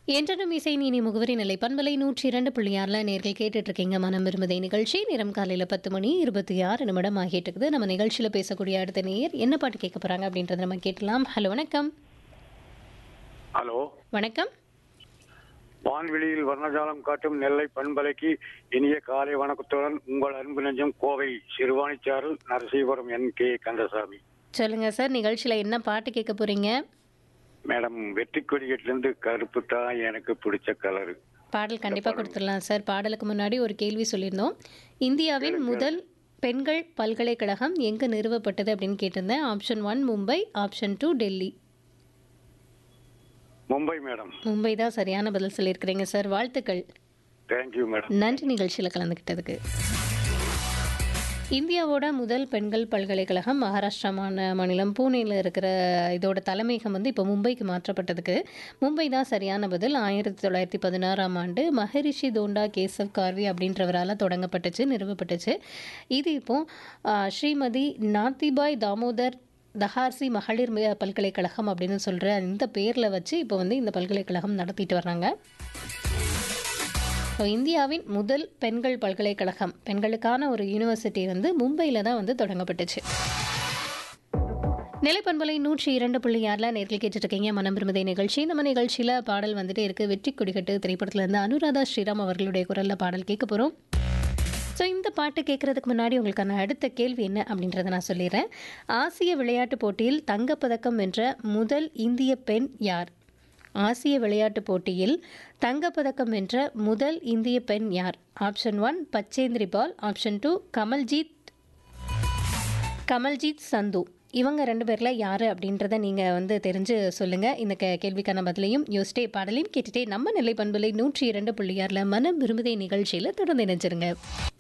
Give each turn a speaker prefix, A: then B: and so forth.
A: என்றனும் இசை நீனி முகவரி நிலை பண்பலை 102.6 நேர்கள் கேட்டுட்டு இருக்கீங்க. மனம் விரும்புதை நிகழ்ச்சி. நேரம் காலையில் 10:26 ஆகிட்டு இருக்குது. நம்ம நிகழ்ச்சியில் பேசக்கூடிய அடுத்த நேயர் என்ன பாட்டு கேட்க போறாங்க அப்படின்றத நம்ம கேட்கலாம். ஹலோ, வணக்கம்.
B: ஹலோ,
A: வணக்கம்.
B: வான்வெளியில் வர்ணஜாலம் காட்டும் நெல்லை பண்பலைக்கு இனிய காலை வணக்கத்துடன் உங்கள் அன்பு நெஞ்சம் கோவை சிறுவாணிச்சாரல் நரசீபுரம் NK கந்தசாமி.
A: சொல்லுங்க சார், நிகழ்ச்சியில் என்ன பாட்டு கேட்க போறீங்க?
B: மேடம், வெற்றி கொடிகட்டிலிருந்து கருப்பு தான் எனக்கு பிடிச்ச கலரு.
A: பாடல் கண்டிப்பாக கொடுத்துடலாம் சார். பாடலுக்கு முன்னாடி ஒரு கேள்வி சொல்லியிருந்தோம். இந்தியாவின் முதல் பெண்கள் பல்கலைக்கழகம் எங்கு நிறுவப்பட்டது அப்படின்னு கேட்டிருந்தேன். Option 1 Mumbai, option 2 Delhi.
B: Mumbai madam.
A: Mumbai தான் சரியான பதில் சொல்லியிருக்கிறீங்க சார். வாழ்த்துக்கள்.
B: Thank you madam.
A: நன்றி நிகழ்ச்சியில் கலந்துக்கிட்டதுக்கு. இந்தியாவோட முதல் பெண்கள் பல்கலைக்கழகம் மகாராஷ்டிரா மாநிலம் பூனேயில் இருக்கிற இதோட தலைமையகம் இப்போ மும்பைக்கு மாற்றப்பட்டதுக்கு மும்பை தான் சரியான பதில். 1916 மகரிஷி தோண்டா கேசவ் கார்வி அப்படின்றவரால் தொடங்கப்பட்டுச்சு, நிறுவப்பட்டுச்சு. இது ஸ்ரீமதி நாத்திபாய் தாமோதர் தஹார்சி மகளிர் பல்கலைக்கழகம் அப்படின்னு சொல்கிற இந்த பேரில் வச்சு இந்த பல்கலைக்கழகம் நடத்திட்டு வர்றாங்க. இந்தியாவின் முதல் பெண்கள் பல்கலைக்கழகம், பெண்களுக்கான ஒரு யூனிவர்சிட்டி மும்பையில் தான் தொடங்கப்பட்டுச்சு. நிலைப்பண்பலை 102.6 நேர்கள் கேட்டுருக்கீங்க மனம் விரும்புதை நிகழ்ச்சி. நம்ம நிகழ்ச்சியில் பாடல் வந்துட்டே இருக்குது. வெற்றி கொடிகட்டு திரைப்படத்துலேருந்து அனுராதா ஸ்ரீராம் அவர்களுடைய குரலில் பாடல் கேட்க போகிறோம். ஸோ இந்த பாட்டு கேட்குறதுக்கு முன்னாடி உங்களுக்கான அடுத்த கேள்வி என்ன அப்படின்றத நான் சொல்லிடுறேன். ஆசிய விளையாட்டுப் போட்டியில் தங்கப்பதக்கம் வென்ற முதல் இந்திய பெண் யார்? ஆசிய விளையாட்டுப் போட்டியில் தங்கப்பதக்கம் வென்ற முதல் இந்திய பெண் யார்? ஆப்ஷன் 1 பச்சேந்திரி பால், ஆப்ஷன் 2 கமல்ஜீத் சந்து. இவங்க 2 பேரில் யார் அப்படின்றத நீங்கள் தெரிஞ்சு சொல்லுங்கள். இந்த கேள்விக்கான பதிலையும் யோசிட்டே பாடலையும் கேட்டுகிட்டே நம்ம நிலை பண்பலை 102.6 மனம் விரும்புதை நிகழ்ச்சியில் தொடர்ந்து இணைஞ்சிருங்க.